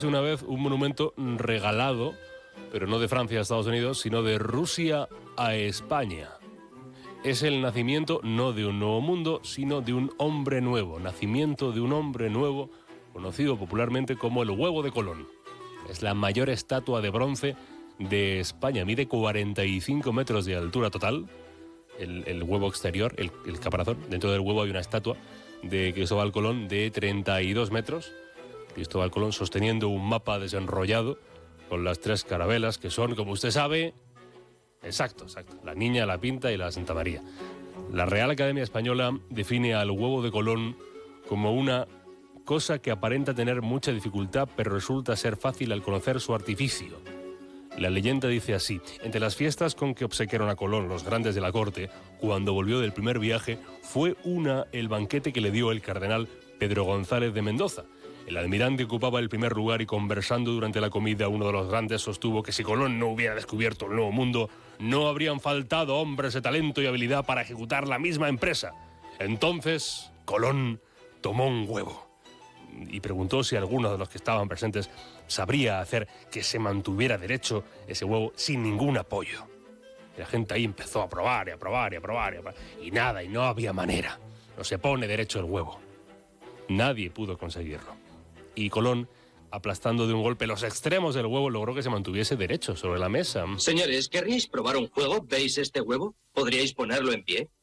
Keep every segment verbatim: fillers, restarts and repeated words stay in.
Una vez un monumento regalado, pero no de Francia a Estados Unidos, sino de Rusia a España. Es el nacimiento no de un nuevo mundo, sino de un hombre nuevo. Nacimiento de un hombre nuevo, conocido popularmente como el huevo de Colón. Es la mayor estatua de bronce de España. Mide cuarenta y cinco metros de altura total. El, el huevo exterior, el, el caparazón. Dentro del huevo hay una estatua de Cristóbal Colón de treinta y dos metros. Cristóbal Colón sosteniendo un mapa desenrollado con las tres carabelas que son, como usted sabe, exacto, exacto, la Niña, la Pinta y la Santa María. La Real Academia Española define al huevo de Colón como una cosa que aparenta tener mucha dificultad, pero resulta ser fácil al conocer su artificio. La leyenda dice así: entre las fiestas con que obsequiaron a Colón los grandes de la corte, cuando volvió del primer viaje, fue una el banquete que le dio el cardenal Pedro González de Mendoza. El almirante ocupaba el primer lugar y, conversando durante la comida, uno de los grandes sostuvo que si Colón no hubiera descubierto el nuevo mundo, no habrían faltado hombres de talento y habilidad para ejecutar la misma empresa. Entonces, Colón tomó un huevo y preguntó si alguno de los que estaban presentes sabría hacer que se mantuviera derecho ese huevo sin ningún apoyo. Y la gente ahí empezó a probar y a probar y a probar y a probar, y nada, y no había manera. No se pone derecho el huevo. Nadie pudo conseguirlo. Y Colón, aplastando de un golpe los extremos del huevo, logró que se mantuviese derecho sobre la mesa. Señores, ¿querríais probar un juego? ¿Veis este huevo? ¿Podríais ponerlo en pie?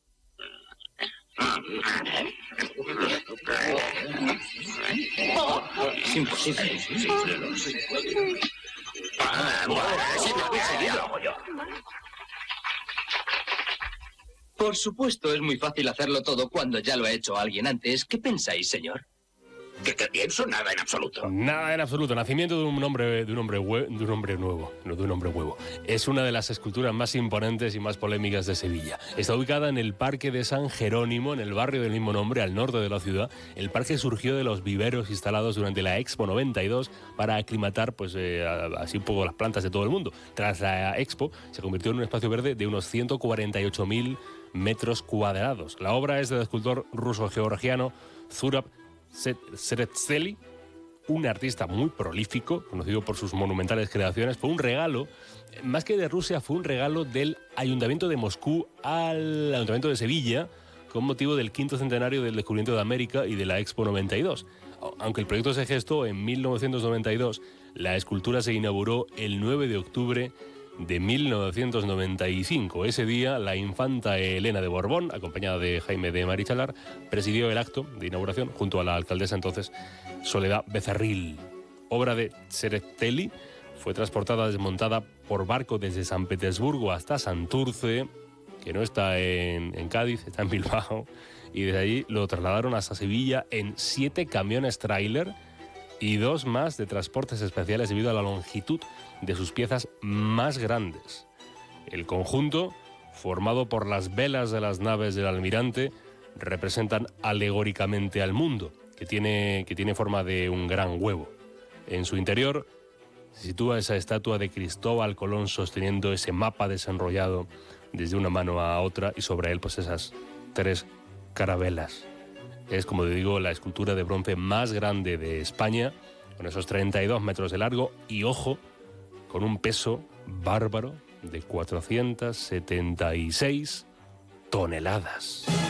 Es imposible. Por supuesto, es muy fácil hacerlo todo cuando ya lo ha hecho alguien antes. ¿Qué pensáis, señor? ¿Qué, qué pienso? Nada en absoluto. Nada en absoluto. Nacimiento de un hombre, de un hombre, hue, de un hombre nuevo, no de un hombre huevo. Es una de las esculturas más imponentes y más polémicas de Sevilla. Está ubicada en el Parque de San Jerónimo, en el barrio del mismo nombre, al norte de la ciudad. El parque surgió de los viveros instalados durante la Expo noventa y dos para aclimatar, pues, eh, así un poco las plantas de todo el mundo. Tras la Expo, se convirtió en un espacio verde de unos ciento cuarenta y ocho mil metros cuadrados. La obra es del escultor ruso-georgiano Zurab Tsereteli, un artista muy prolífico, conocido por sus monumentales creaciones. Fue un regalo, más que de Rusia, fue un regalo del Ayuntamiento de Moscú al Ayuntamiento de Sevilla, con motivo del quinto centenario del descubrimiento de América y de la Expo noventa y dos. Aunque el proyecto se gestó en mil novecientos noventa y dos, la escultura se inauguró el nueve de octubre de mil novecientos noventa y cinco. Ese día, la infanta Elena de Borbón, acompañada de Jaime de Marichalar, presidió el acto de inauguración junto a la alcaldesa entonces, Soledad Becerril. Obra de Tsereteli, fue transportada desmontada por barco desde San Petersburgo hasta Santurce, que no está en, en Cádiz, está en Bilbao, y desde allí lo trasladaron hasta Sevilla en siete camiones tráiler y dos más de transportes especiales debido a la longitud de sus piezas más grandes. El conjunto, formado por las velas de las naves del almirante, representan alegóricamente al mundo, que tiene, que tiene forma de un gran huevo. En su interior se sitúa esa estatua de Cristóbal Colón sosteniendo ese mapa desenrollado desde una mano a otra, y sobre él pues esas tres carabelas. Es, como te digo, la escultura de bronce más grande de España, con esos treinta y dos metros de largo y, ojo, con un peso bárbaro de cuatrocientas setenta y seis toneladas.